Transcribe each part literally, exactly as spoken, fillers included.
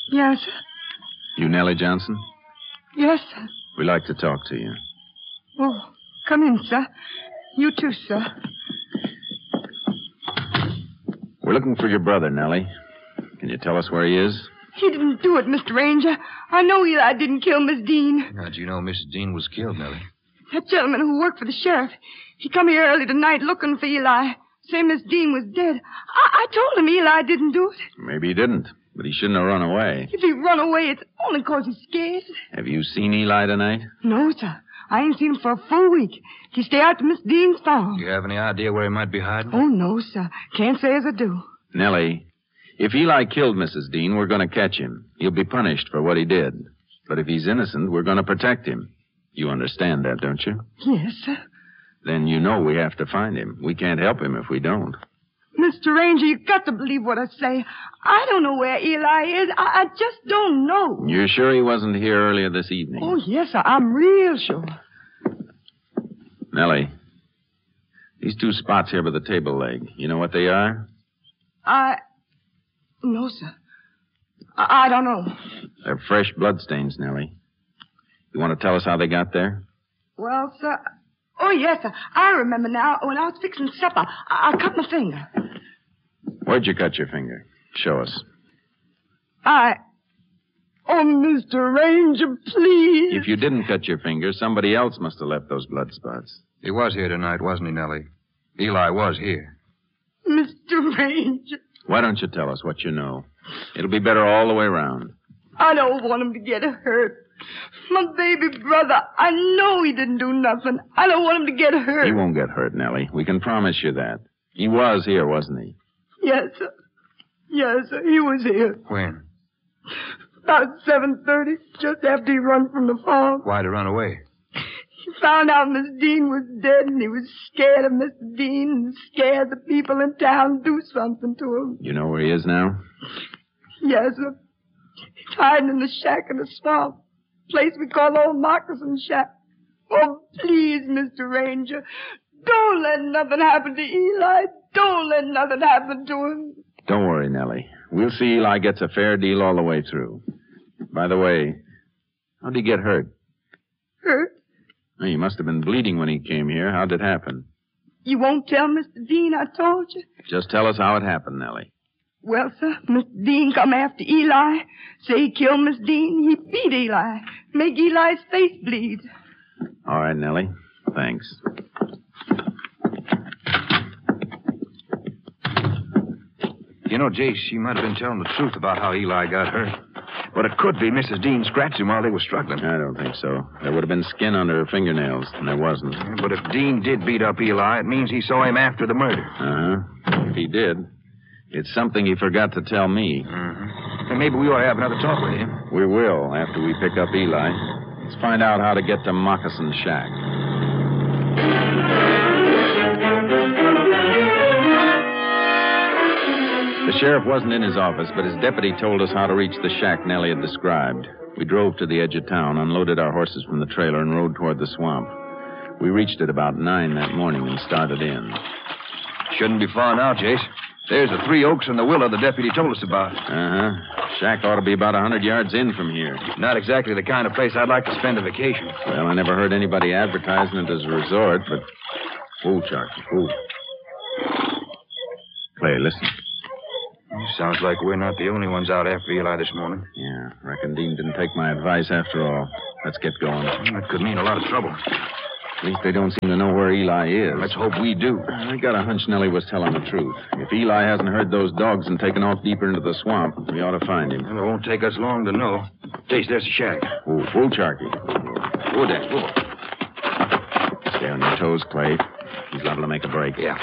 Yes, sir. You Nellie Johnson? Yes, sir. We'd like to talk to you. Oh, come in, sir. You too, sir. We're looking for your brother, Nellie. Can you tell us where he is? He didn't do it, Mister Ranger. I know Eli didn't kill Miss Dean. How'd you know Missus Dean was killed, Nellie? That gentleman who worked for the sheriff. He come here early tonight looking for Eli. Say Miss Dean was dead. I, I told him Eli didn't do it. Maybe he didn't, but he shouldn't have run away. If he run away, it's only 'cause he's scared. Have you seen Eli tonight? No, sir. I ain't seen him for a full week. He stay out to Miss Dean's farm. Do you have any idea where he might be hiding? Oh, no, sir. Can't say as I do. Nellie, if Eli killed Missus Dean, we're going to catch him. He'll be punished for what he did. But if he's innocent, we're going to protect him. You understand that, don't you? Yes, sir. Then you know we have to find him. We can't help him if we don't. Mister Ranger, you got to believe what I say. I don't know where Eli is. I, I just don't know. You're sure he wasn't here earlier this evening? Oh, yes, sir. I'm real sure. Nellie, these two spots here by the table leg, you know what they are? I... No, sir. I, I don't know. They're fresh bloodstains, Nellie. You want to tell us how they got there? Well, sir... Oh, yes, sir. I remember now. When I was fixing supper, I, I cut my finger. Where'd you cut your finger? Show us. I... Oh, Mister Ranger, please. If you didn't cut your finger, somebody else must have left those blood spots. He was here tonight, wasn't he, Nellie? Eli was here. Mister Ranger. Why don't you tell us what you know? It'll be better all the way around. I don't want him to get hurt. My baby brother, I know he didn't do nothing. I don't want him to get hurt. He won't get hurt, Nellie. We can promise you that. He was here, wasn't he? Yes, sir. Yes, sir. He was here. When? About seven thirty, just after he run from the farm. Why'd he run away? He found out Miss Dean was dead, and he was scared of Miss Dean and scared the people in town do something to him. You know where he is now? Yes, sir. He's hiding in the shack in the swamp. Place we call Old Moccasin Shack. Oh, please, Mister Ranger, don't let nothing happen to Eli. Don't let nothing happen to him. Don't worry, Nellie. We'll see Eli gets a fair deal all the way through. By the way, how'd he get hurt? Hurt? Well, he must have been bleeding when he came here. How'd it happen? You won't tell Mister Dean I told you? Just tell us how it happened, Nellie. Well, sir, Mister Dean come after Eli. Say he killed Miss Dean. He beat Eli. Make Eli's face bleed. All right, Nellie. Thanks. You know, Jace, she might have been telling the truth about how Eli got hurt. But it could be Missus Dean scratched him while they were struggling. I don't think so. There would have been skin under her fingernails, and there wasn't. Yeah, but if Dean did beat up Eli, it means he saw him after the murder. Uh-huh. If he did, it's something he forgot to tell me. Mm-hmm. Then maybe we ought to have another talk with him. We will, after we pick up Eli. Let's find out how to get to Moccasin Shack. The sheriff wasn't in his office, but his deputy told us how to reach the shack Nellie had described. We drove to the edge of town, unloaded our horses from the trailer, and rode toward the swamp. We reached it about nine that morning and started in. Shouldn't be far now, Jace. There's the three oaks and the willow the deputy told us about. Uh-huh. Shack ought to be about a hundred yards in from here. Not exactly the kind of place I'd like to spend a vacation. Well, I never heard anybody advertising it as a resort, but... Oh, Charlie, oh. Clay, listen. Sounds like we're not the only ones out after Eli this morning. Yeah, reckon Dean didn't take my advice after all. Let's get going. That could mean a lot of trouble. At least they don't seem to know where Eli is. Let's hope we do. I got a hunch Nellie was telling the truth. If Eli hasn't heard those dogs and taken off deeper into the swamp, we ought to find him. Well, it won't take us long to know. Jace, there's the shack. Oh, full Charky. Oh, there. Oh. Stay on your toes, Clay. He's liable to make a break. Yeah.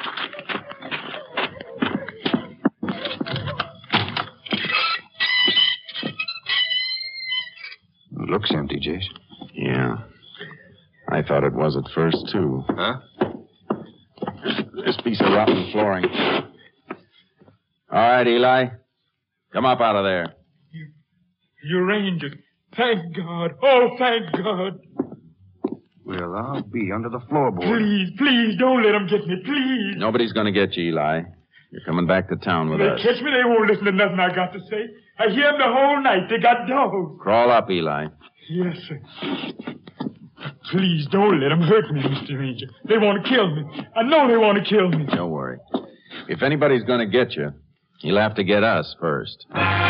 It looks empty, Jace. Yeah. I thought it was at first, too. Huh? This piece of rotten flooring. All right, Eli. Come up out of there. You, you Ranger. Thank God. Oh, thank God. Well, I'll be under the floorboard. Please, please, don't let them get me, please. Nobody's going to get you, Eli. You're coming back to town with They us. catch me, they won't listen to nothing I got to say. I hear them the whole night. They got dogs. Crawl up, Eli. Yes, sir. Please don't let them hurt me, Mister Ranger. They want to kill me. I know they want to kill me. Don't worry. If anybody's going to get you, he'll have to get us first.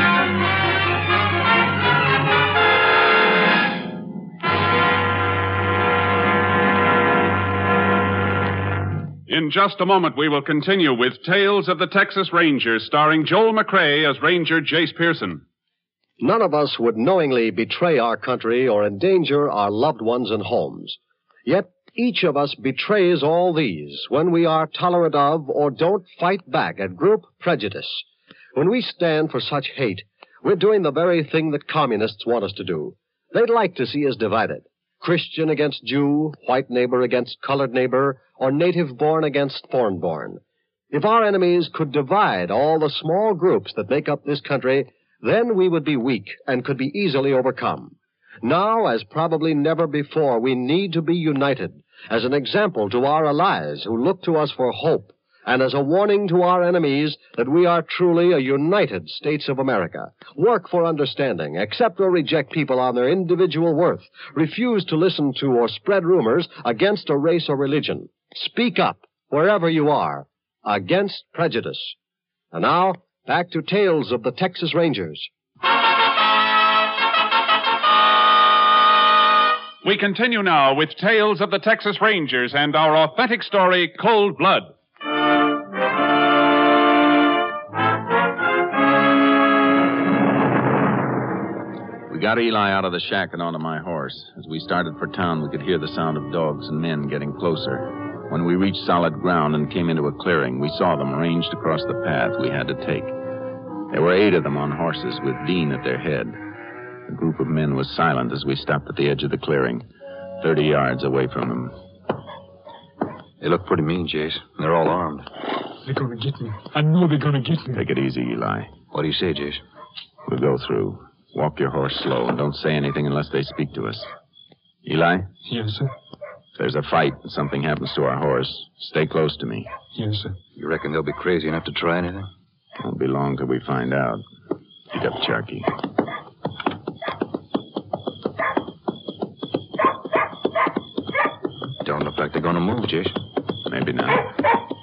In just a moment, we will continue with Tales of the Texas Rangers, starring Joel McCrea as Ranger Jace Pearson. None of us would knowingly betray our country or endanger our loved ones and homes. Yet each of us betrays all these when we are tolerant of or don't fight back at group prejudice. When we stand for such hate, we're doing the very thing that communists want us to do. They'd like to see us divided. Christian against Jew, white neighbor against colored neighbor, or native-born against foreign-born. If our enemies could divide all the small groups that make up this country, then we would be weak and could be easily overcome. Now, as probably never before, we need to be united as an example to our allies who look to us for hope, and as a warning to our enemies that we are truly a United States of America. Work for understanding, accept or reject people on their individual worth, refuse to listen to or spread rumors against a race or religion. Speak up, wherever you are, against prejudice. And now, back to Tales of the Texas Rangers. We continue now with Tales of the Texas Rangers and our authentic story, Cold Blood. We got Eli out of the shack and onto my horse. As we started for town, we could hear the sound of dogs and men getting closer. When we reached solid ground and came into a clearing, we saw them ranged across the path we had to take. There were eight of them on horses, with Dean at their head. The group of men was silent as we stopped at the edge of the clearing, thirty yards away from them. They look pretty mean, Jace. They're all armed. They're going to get me. I know they're going to get me. Take it easy, Eli. What do you say, Jace? We'll go through. Walk your horse slow and don't say anything unless they speak to us. Eli? Yes, sir. If there's a fight and something happens to our horse, stay close to me. Yes, sir. You reckon they'll be crazy enough to try anything? Won't be long till we find out. Get up, Sharky. Don't look like they're going to move, Jace. Maybe not.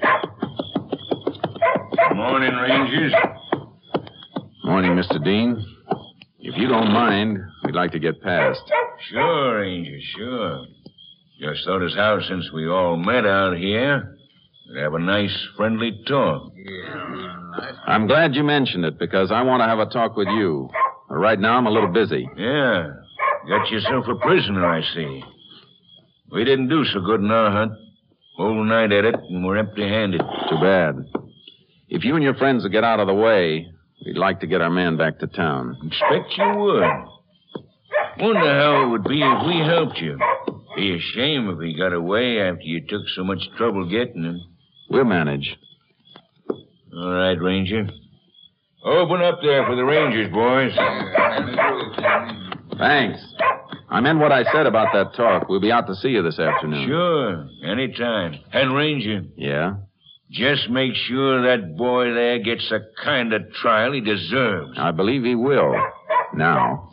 Morning, Rangers. Morning, Mister Dean. If you don't mind, we'd like to get past. Sure, Rangers, sure. Just thought as how since we all met out here, we'd have a nice, friendly talk. I'm glad you mentioned it, because I want to have a talk with you. Right now, I'm a little busy. Yeah. Got yourself a prisoner, I see. We didn't do so good in our hunt. Whole night at it, and we're empty-handed. Too bad. If you and your friends will get out of the way, we'd like to get our man back to town. Expect you would. Wonder how it would be if we helped you. Be a shame if he got away after you took so much trouble getting him. We'll manage. All right, Ranger. Open up there for the Rangers, boys. Thanks. I meant what I said about that talk. We'll be out to see you this afternoon. Sure, anytime. And, Ranger. Yeah? Just make sure that boy there gets the kind of trial he deserves. I believe he will. Now.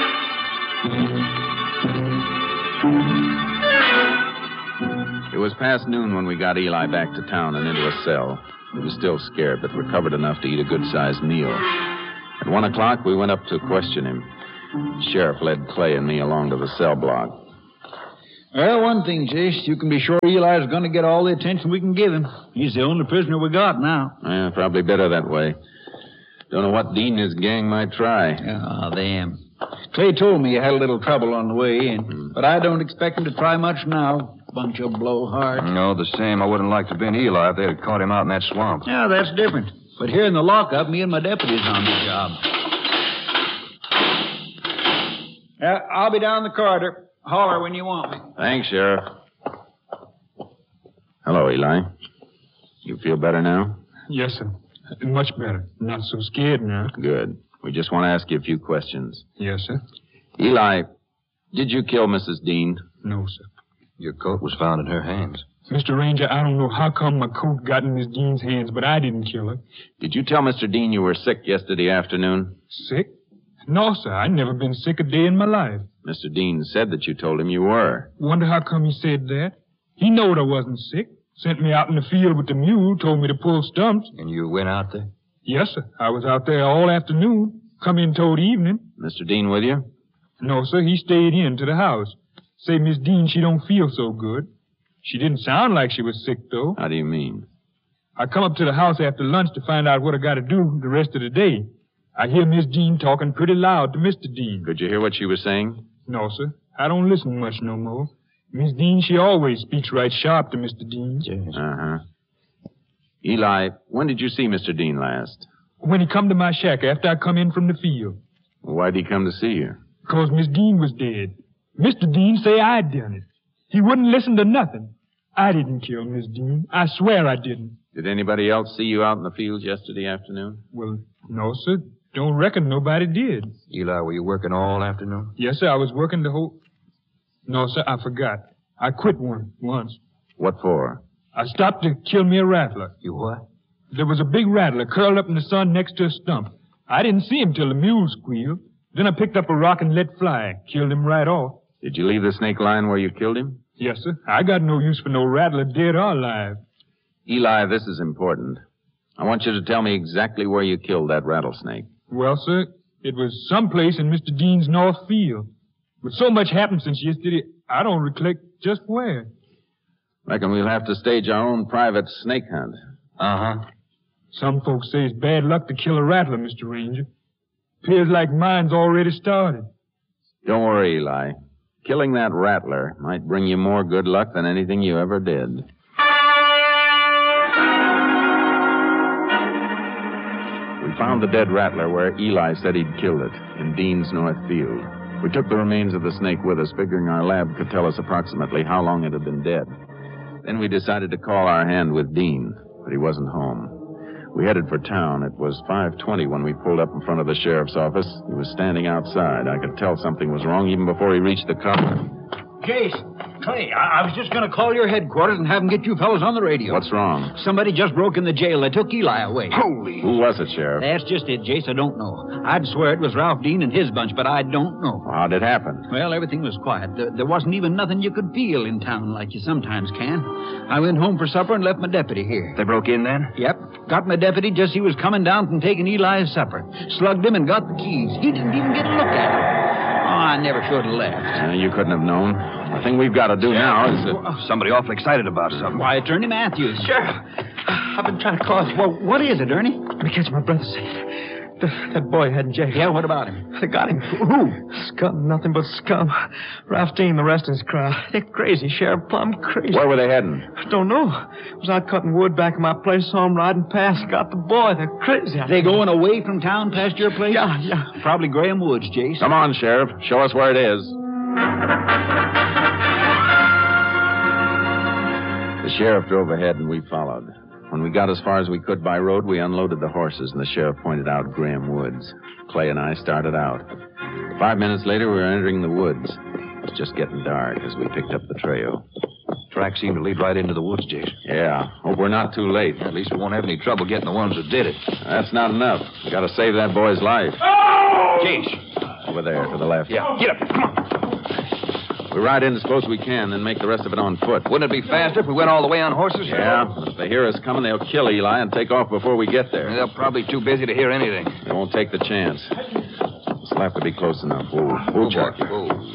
It was past noon when we got Eli back to town and into a cell. He was still scared, but recovered enough to eat a good-sized meal. At one o'clock, we went up to question him. The sheriff led Clay and me along to the cell block. Well, one thing, Jace, you can be sure Eli's going to get all the attention we can give him. He's the only prisoner we got now. Yeah, probably better that way. Don't know what Dean and his gang might try. Ah, oh, them. Clay told me you had a little trouble on the way in, mm. but I don't expect him to try much now. Bunch of blowhards. No, the same. I wouldn't like to have been Eli if they'd have caught him out in that swamp. Yeah, that's different. But here in the lockup, me and my deputy's on the job. Yeah, I'll be down the corridor. Holler when you want me. Thanks, Sheriff. Hello, Eli. You feel better now? Yes, sir. Much better. Not so scared now. Good. We just want to ask you a few questions. Yes, sir. Eli, did you kill Missus Dean? No, sir. Your coat was found in her hands. Mister Ranger, I don't know how come my coat got in Miss Dean's hands, but I didn't kill her. Did you tell Mister Dean you were sick yesterday afternoon? Sick? No, sir. I've never been sick a day in my life. Mister Dean said that you told him you were. Wonder how come he said that. He knowed I wasn't sick. Sent me out in the field with the mule, told me to pull stumps. And you went out there? Yes, sir. I was out there all afternoon. Come in toward evening. Mister Dean with you? No, sir. He stayed in to the house. Say, Miss Dean, she don't feel so good. She didn't sound like she was sick, though. How do you mean? I come up to the house after lunch to find out what I got to do the rest of the day. I hear Miss Dean talking pretty loud to Mister Dean. Could you hear what she was saying? No, sir. I don't listen much no more. Miss Dean, she always speaks right sharp to Mister Dean. Yes. Uh-huh. Eli, when did you see Mister Dean last? When he come to my shack after I come in from the field. Why'd he come to see you? Because Miss Dean was dead. Mister Dean say I done it. He wouldn't listen to nothing. I didn't kill Miss Dean. I swear I didn't. Did anybody else see you out in the fields yesterday afternoon? Well, no, sir. Don't reckon nobody did. Eli, were you working all afternoon? Yes, sir. I was working the whole... No, sir, I forgot. I quit one once. What for? I stopped to kill me a rattler. You what? There was a big rattler curled up in the sun next to a stump. I didn't see him till the mule squealed. Then I picked up a rock and let fly. Killed him right off. Did you leave the snake lying where you killed him? Yes, sir. I got no use for no rattler, dead or alive. Eli, this is important. I want you to tell me exactly where you killed that rattlesnake. Well, sir, it was someplace in Mister Dean's north field. But so much happened since yesterday, I don't recollect just where. Reckon we'll have to stage our own private snake hunt. Uh-huh. Some folks say it's bad luck to kill a rattler, Mister Ranger. Appears like mine's already started. Don't worry, Eli. Killing that rattler might bring you more good luck than anything you ever did. We found the dead rattler where Eli said he'd killed it, in Dean's North Field. We took the remains of the snake with us, figuring our lab could tell us approximately how long it had been dead. Then we decided to call our hand with Dean, but he wasn't home. We headed for town. It was five twenty when we pulled up in front of the sheriff's office. He was standing outside. I could tell something was wrong even before he reached the car. Jason, Clay, I, I was just going to call your headquarters and have them get you fellas on the radio. What's wrong? Somebody just broke in the jail. They took Eli away. Holy. Who was it, Sheriff? That's just it, Jace. I don't know. I'd swear it was Ralph Dean and his bunch, but I don't know. Well, how'd it happen? Well, everything was quiet. There, there wasn't even nothing you could feel in town like you sometimes can. I went home for supper and left my deputy here. They broke in then? Yep. Got my deputy just as he was coming down from taking Eli's supper. Slugged him and got the keys. He didn't even get a look at him. Oh, I never should have left. Uh, you couldn't have known. The thing we've got to do now is... Uh... Oh, somebody awful excited about something. Why, Attorney Matthews. Sheriff, I've been trying to call you. Well, what is it, Ernie? Because my brother said the, that boy had in jail. Yeah, what about him? They got him. Who? Scum, nothing but scum. Ralph Dean, the rest of his crowd. They're crazy, Sheriff, plumb crazy. Where were they heading? I don't know. I was out cutting wood back in my place, saw them riding past, got the boy. They're crazy. They going away from town past your place? Yeah, yeah. Probably Graham Woods, Jace. Come on, Sheriff. Show us where it is. The sheriff drove ahead and we followed. When we got as far as we could by road, we unloaded the horses and the sheriff pointed out Graham Woods. Clay and I started out. Five minutes later, we were entering the woods. It was just getting dark as we picked up the trail. Track seemed to lead right into the woods, Jason. Yeah. Hope we're not too late. At least we won't have any trouble getting the ones that did it. That's not enough. We got to save that boy's life. Oh! Jace. Over there, to the left. Yeah. Get up. Come on. We ride in as close as we can, then make the rest of it on foot. Wouldn't it be faster if we went all the way on horses? Yeah. But if they hear us coming, they'll kill Eli and take off before we get there. They're probably too busy to hear anything. They won't take the chance. This'll have to be close enough. We'll, we'll check you.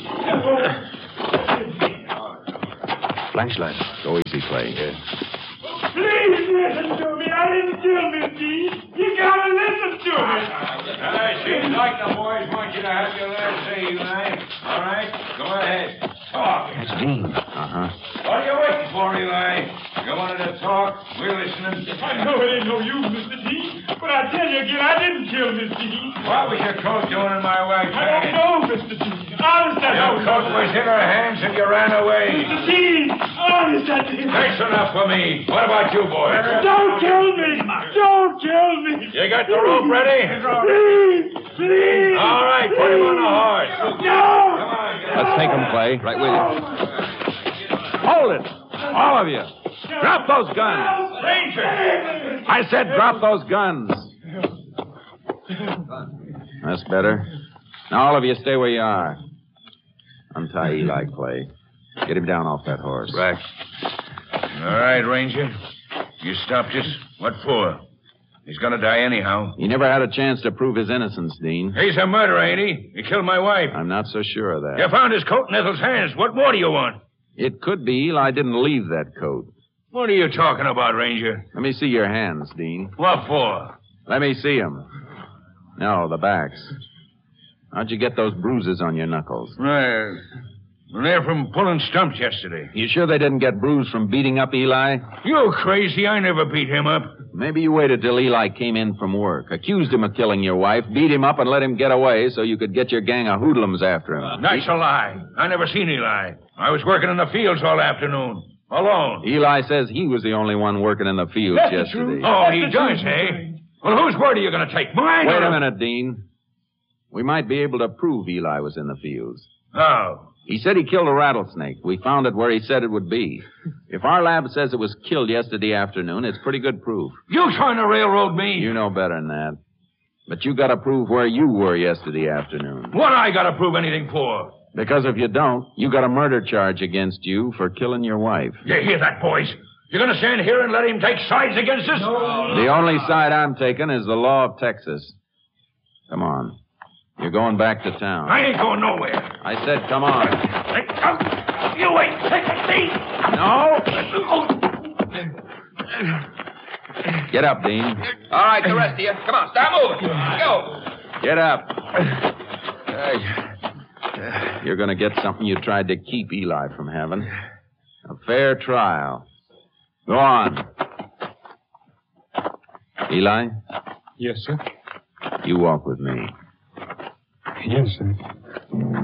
Flashlight. Go easy, Clay. Yeah. Please listen to me. I didn't kill Miss Dean. You gotta listen to me. Uh, seems like the boys want you to have your last say, Eli. All right, go ahead. Talk. That's Dean. Uh-huh. What are you waiting for, Eli? You wanted to talk? We're listening. I know it ain't no use, Mister Dean, but I tell you again, I didn't kill Miss Dean. What was your coat doing in my wife's I don't hand? know, Mister Dean. Honest, I Your don't coat know. was in her hands and you ran away. Mister Dean, honest, I didn't. That's enough for me. What about you, boys? Don't kill me. Don't kill me. You got the rope ready? Please, please. All right, put him on the horse. No. Come on, get Let's take him, Clay. Right with you. Hold it. All of you. Drop those guns. Ranger! I said drop those guns. That's better. Now, all of you stay where you are. Untie Eli, Clay. Get him down off that horse. Right. All right, Ranger. You stopped us. What for? He's gonna die anyhow. He never had a chance to prove his innocence, Dean. He's a murderer, ain't he? He killed my wife. I'm not so sure of that. You found his coat in Ethel's hands. What more do you want? It could be Eli didn't leave that coat. What are you talking about, Ranger? Let me see your hands, Dean. What for? Let me see them. No, the backs. How'd you get those bruises on your knuckles? Right. Well, they're from pulling stumps yesterday. You sure they didn't get bruised from beating up Eli? You crazy. I never beat him up. Maybe you waited till Eli came in from work, accused him of killing your wife, beat him up, and let him get away so you could get your gang of hoodlums after him. That's a lie. I never seen Eli. I was working in the fields all afternoon. Alone. Eli says he was the only one working in the fields That's the yesterday. truth. Oh, he does, eh? Well, whose word are you going to take? Mine? Wait or- a minute, Dean. We might be able to prove Eli was in the fields. How? He said he killed a rattlesnake. We found it where he said it would be. If our lab says it was killed yesterday afternoon, it's pretty good proof. You trying to railroad me? You know better than that. But you got to prove where you were yesterday afternoon. What I got to prove anything for? Because if you don't, you got a murder charge against you for killing your wife. You hear that, boys? You're going to stand here and let him take sides against us? The only side I'm taking is the law of Texas. Come on. You're going back to town. I ain't going nowhere. I said come on. Hey, come. You wait. Take a seat. No. Get up, Dean. All right, the rest of you. Come on, start moving. Go. Get up. You're going to get something you tried to keep Eli from having. A fair trial. Go on. Eli, Yes, sir. you walk with me. Yes, sir.